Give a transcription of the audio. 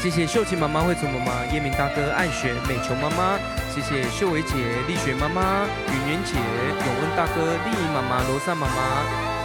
谢谢秀琴妈妈、惠楚妈妈、叶明大哥、爱雪、美琼妈妈，谢谢秀维姐、丽雪妈妈、云媛姐、永恩大哥、丽颖妈妈、罗莎妈妈。